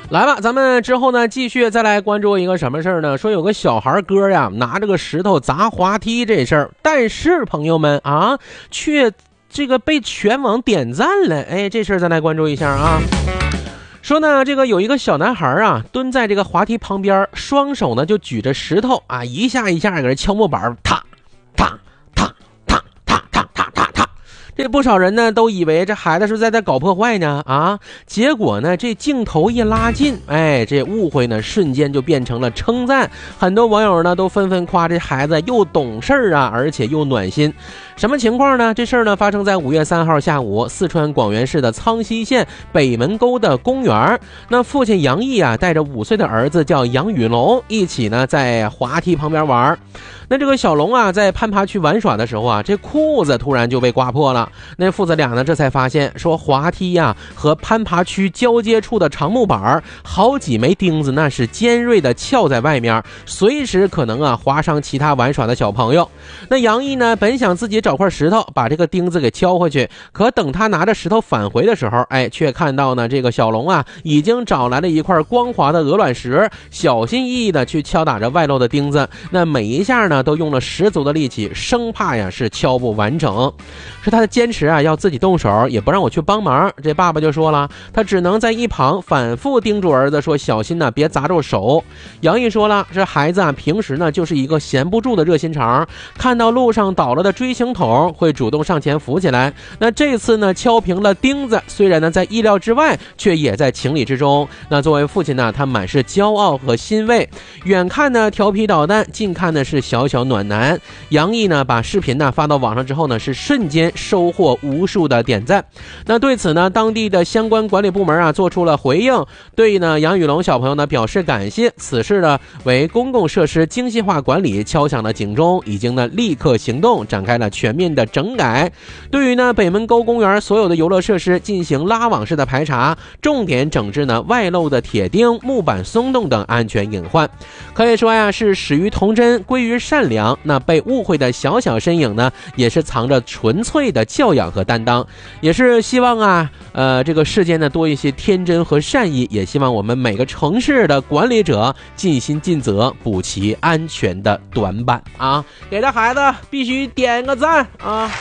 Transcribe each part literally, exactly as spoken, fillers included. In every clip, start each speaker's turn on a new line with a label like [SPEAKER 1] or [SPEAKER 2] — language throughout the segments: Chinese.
[SPEAKER 1] 来吧，咱们之后呢继续再来关注一个什么事儿呢？说有个小孩哥呀拿着个石头砸滑梯这事儿，但是朋友们啊，却这个被全网点赞了。哎，这事儿再来关注一下啊。说呢，这个有一个小男孩啊，蹲在这个滑梯旁边，双手呢就举着石头啊，一下一下给人敲木板，踏踏踏踏踏踏踏踏踏。这不少人呢都以为这孩子是在这搞破坏呢啊，结果呢这镜头一拉近，哎，这误会呢瞬间就变成了称赞，很多网友呢都纷纷夸这孩子又懂事啊，而且又暖心。什么情况呢？这事儿呢发生在五月三号下午，四川广元市的苍溪县北门沟的公园。那父亲杨毅啊带着五岁的儿子叫杨宇龙一起呢在滑梯旁边玩。那这个小龙啊在攀爬区玩耍的时候啊，这裤子突然就被刮破了。那父子俩呢这才发现说，滑梯呀、啊、和攀爬区交接处的长木板好几枚钉子那是尖锐的翘在外面，随时可能啊划伤其他玩耍的小朋友。那杨毅呢本想自己找块石头把这个钉子给敲回去，可等他拿着石头返回的时候，哎，却看到呢这个小龙啊已经找来了一块光滑的鹅卵石，小心翼翼的去敲打着外露的钉子，那每一下呢都用了十足的力气，生怕呀是敲不完整。说他的坚持啊要自己动手，也不让我去帮忙。这爸爸就说了，他只能在一旁反复叮嘱儿子说，小心呢别砸着手。杨毅说了，这孩子啊平时呢就是一个闲不住的热心肠，看到路上倒了的锥形桶会主动上前扶起来。那这次呢敲平了钉子，虽然呢在意料之外，却也在情理之中。那作为父亲呢，他满是骄傲和欣慰。远看呢调皮捣蛋，近看呢是小小暖男。杨毅呢把视频呢发到网上之后呢，是瞬间收获无数的点赞。那对此呢，当地的相关管理部门啊做出了回应，对呢杨宇龙小朋友呢表示感谢。此事呢为公共设施精细化管理敲响了警钟，已经呢立刻行动，展开了全面的整改。对于呢北门沟公园所有的游乐设施进行拉网式的排查，重点整治呢外露的铁钉、木板松动等安全隐患。可以说呀是始于童真，归于善良。那被误会的小小身影呢，也是藏着纯粹的教养和担当。也是希望啊，呃，这个世间呢多一些天真和善意，也希望我们每个城市的管理者尽心尽责，补齐安全的短板啊！给这孩子必须点个赞啊！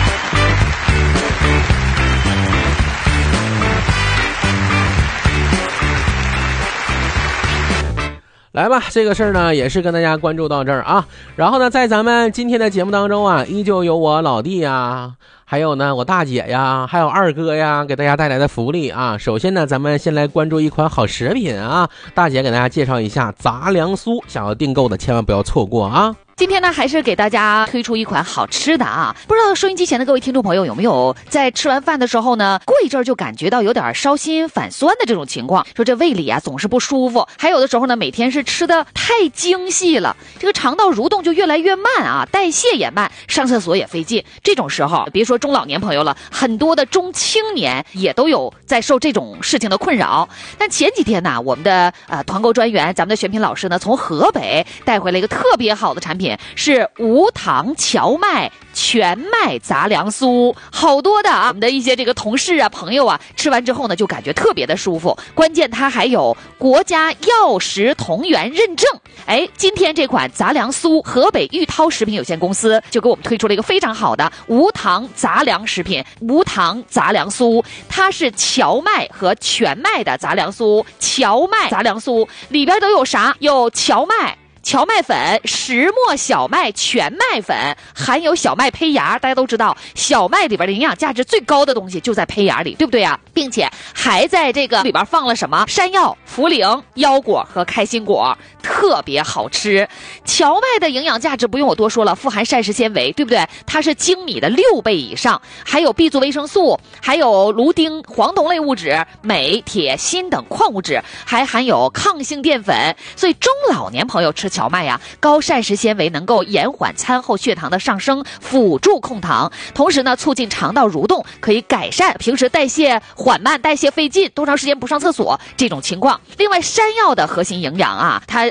[SPEAKER 1] 来吧，这个事儿呢也是跟大家关注到这儿啊。然后呢，在咱们今天的节目当中啊，依旧有我老弟呀，还有呢我大姐呀，还有二哥呀，给大家带来的福利啊。首先呢，咱们先来关注一款好食品啊，大姐给大家介绍一下杂粮酥，想要订购的千万不要错过啊。
[SPEAKER 2] 今天呢，还是给大家推出一款好吃的啊！不知道收音机前的各位听众朋友有没有在吃完饭的时候呢，过一阵儿就感觉到有点烧心反酸的这种情况，说这胃里啊总是不舒服，还有的时候呢，每天是吃的太精细了，这个肠道蠕动就越来越慢啊，代谢也慢，上厕所也费劲。这种时候，别说中老年朋友了，很多的中青年也都有在受这种事情的困扰。但前几天呢，我们的呃团购专员，咱们的选品老师呢，从河北带回了一个特别好的产品。是无糖荞麦全麦杂粮酥，好多的啊，我们的一些这个同事啊、朋友啊，吃完之后呢，就感觉特别的舒服。关键它还有国家药食同源认证。哎，今天这款杂粮酥，河北玉涛食品有限公司就给我们推出了一个非常好的无糖杂粮食品，无糖杂粮酥，它是荞麦和全麦的杂粮酥。荞麦杂粮酥里边都有啥？有荞麦。荞麦粉、石磨小麦、全麦粉，含有小麦胚芽。大家都知道，小麦里边的营养价值最高的东西就在胚芽里，对不对啊？并且还在这个里边放了什么山药、茯苓、腰果和开心果，特别好吃。荞麦的营养价值不用我多说了，富含膳食纤维，对不对？它是精米的六倍以上，还有 B 族维生素，还有芦丁、黄酮类物质、镁、铁、锌等矿物质，还含有抗性淀粉。所以中老年朋友吃荞麦呀，高膳食纤维能够延缓餐后血糖的上升，辅助控糖，同时呢，促进肠道蠕动，可以改善平时代谢缓慢、代谢费劲、多长时间不上厕所这种情况。另外，山药的核心营养啊，它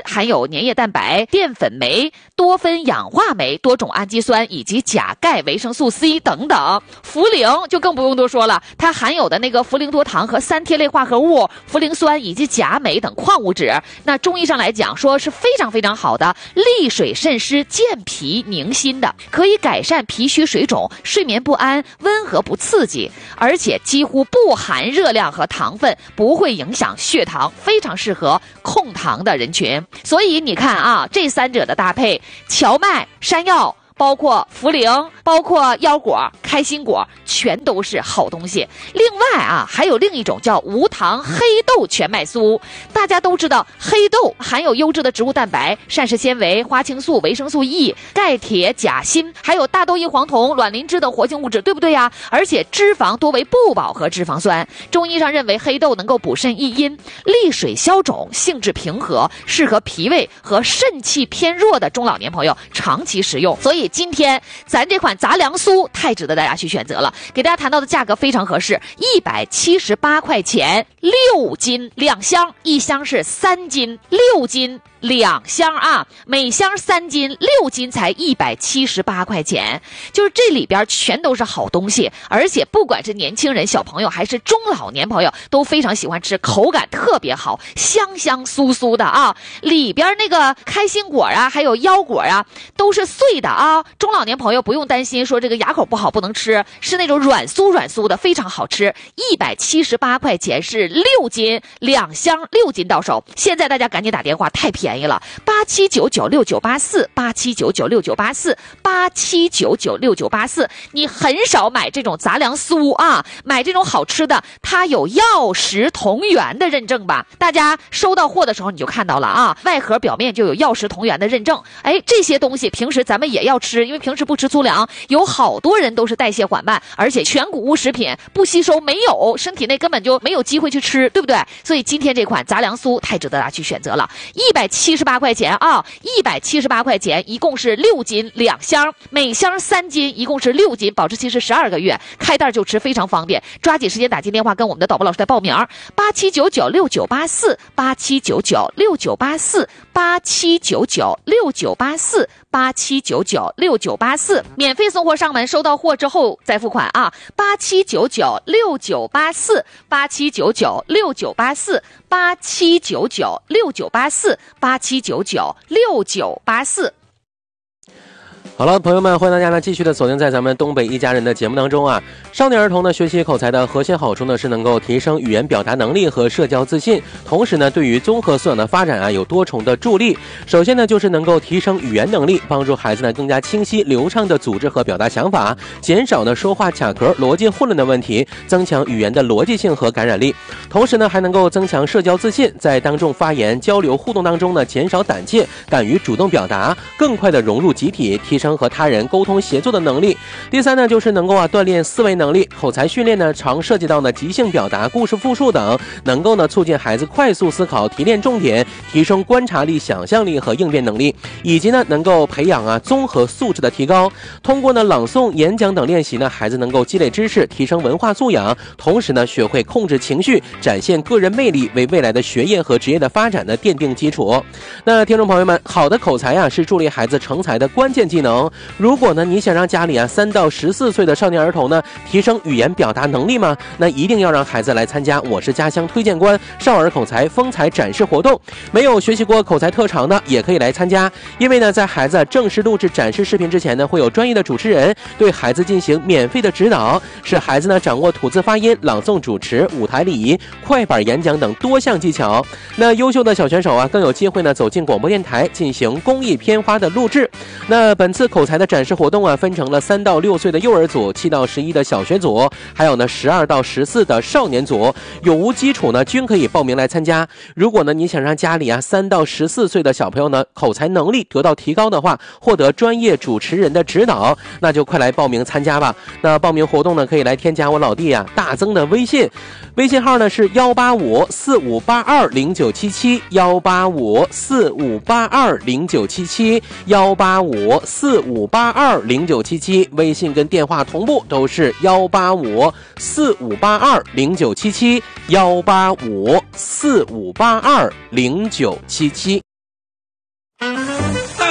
[SPEAKER 2] 含有粘液蛋白、淀粉酶、多酚氧化酶、多种氨基酸以及钾、钙、维生素 C 等等。茯苓就更不用多说了，它含有的那个茯苓多糖和三萜类化合物、茯苓酸以及钾、镁等矿物质，那中医上来讲说是非常非常好的利水渗湿、健脾宁心的，可以改善脾虚水肿、睡眠不安、温和不刺激，而且几乎不含热量和糖分，不会影响血糖，非常适合控糖的人群。所以你看啊，这三者的搭配，荞麦、山药，包括茯苓，包括腰果、开心果，全都是好东西。另外啊，还有另一种叫无糖黑豆全麦酥。大家都知道，黑豆含有优质的植物蛋白、膳食纤维、花青素、维生素 E、钙、铁、钾、锌，还有大豆异黄酮、卵磷脂等活性物质，对不对呀？而且脂肪多为不饱和脂肪酸。中医上认为黑豆能够补肾益阴、利水消肿，性质平和，适合脾胃和肾气偏弱的中老年朋友长期食用。所以今天咱这款杂粮酥太值得大家去选择了，给大家谈到的价格非常合适，一百七十八块钱六斤两箱，一箱是三斤，六斤两箱啊，每箱三斤，六斤才一百七十八块钱。就是这里边全都是好东西，而且不管是年轻人、小朋友还是中老年朋友都非常喜欢吃，口感特别好，香香酥酥的啊。里边那个开心果啊，还有腰果啊，都是碎的啊。中老年朋友不用担心说这个牙口不好不能吃，是那种软酥软酥的，非常好吃。一百七十八块钱是六斤，两箱六斤到手。现在大家赶紧打电话，太便宜了，八七九九六九八四，八七九九六九八四，八七九九六九八四。你很少买这种杂粮酥啊，买这种好吃的，它有药食同源的认证吧？大家收到货的时候你就看到了啊，外盒表面就有药食同源的认证。哎，这些东西平时咱们也要吃，因为平时不吃粗粮，有好多人都是代谢缓慢，而且全谷物食品不吸收，没有身体内根本就没有机会去吃，对不对？所以今天这款杂粮酥太值得大家去选择了，一百七十八块钱啊，一百七十八块钱，一共是六斤两箱，每箱三斤，一共是六斤，保质期是十二个月，开袋就吃，非常方便。抓紧时间打进电话跟我们的导播老师来报名，八七九九六九八四，八七九九六九八四，八七九九六九八四，八七九九六九八四，免费送货上门，收到货之后再付款啊！八七九九六九八四，八七九九六九八四，八七九九六九八四，八七九九六九八四。
[SPEAKER 1] 好了，朋友们，欢迎大家呢继续的锁定在咱们东北一家人的节目当中啊。少年儿童呢学习口才的核心好处呢是能够提升语言表达能力和社交自信，同时呢对于综合素养的发展啊有多重的助力。首先呢就是能够提升语言能力，帮助孩子呢更加清晰流畅的组织和表达想法，减少呢说话卡壳、逻辑混乱的问题，增强语言的逻辑性和感染力。同时呢还能够增强社交自信，在当众发言、交流互动当中呢减少胆怯，敢于主动表达，更快的融入集体，提升和他人沟通协作的能力。第三呢就是能够啊锻炼思维能力，口才训练呢常涉及到呢即兴表达、故事复述等，能够呢促进孩子快速思考、提炼重点，提升观察力、想象力和应变能力，以及呢能够培养啊综合素质的提高。通过呢朗诵、演讲等练习呢，孩子能够积累知识，提升文化素养，同时呢学会控制情绪，展现个人魅力，为未来的学业和职业的发展呢奠定基础。那听众朋友们，好的口才啊是助力孩子成才的关键技能。如果呢你想让家里啊三到十四岁的少年儿童呢提升语言表达能力吗？那一定要让孩子来参加我是家乡推荐官少儿口才风采展示活动。没有学习过口才特长的也可以来参加，因为呢在孩子正式录制展示视频之前呢，会有专业的主持人对孩子进行免费的指导，使孩子呢掌握吐字发音、朗诵主持、舞台礼仪、快板演讲等多项技巧。那优秀的小选手啊更有机会呢走进广播电台进行公益片花的录制。那本次口才的展示活动啊分成了三到六岁的幼儿组、七到十一的小学组，还有呢十二到十四的少年组，有无基础呢均可以报名来参加。如果呢你想让家里啊三到十四岁的小朋友呢口才能力得到提高的话，获得专业主持人的指导，那就快来报名参加吧。那报名活动呢可以来添加我老弟啊大增的微信，微信号呢是幺八五四五八二零九七七，幺八五四五八二零九七七，幺八五四五八二零九七七，微信跟电话同步都是幺八五四五八二零九七七，幺八五四五八二零九七七。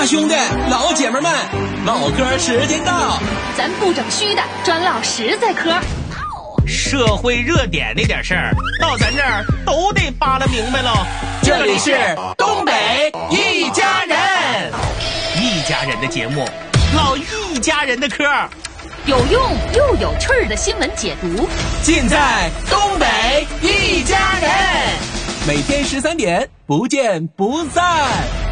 [SPEAKER 3] 大兄弟老姐们们，唠嗑时间到，
[SPEAKER 2] 咱不整虚的，专唠实在嗑。
[SPEAKER 1] 社会热点那点事儿，到咱这儿都得扒拉明白喽。
[SPEAKER 3] 这里是东北一家人，
[SPEAKER 1] 一家人的节目，唠一家人的嗑，
[SPEAKER 2] 有用又有趣儿的新闻解读，
[SPEAKER 3] 尽在东北一家人。每天十三点，不见不散。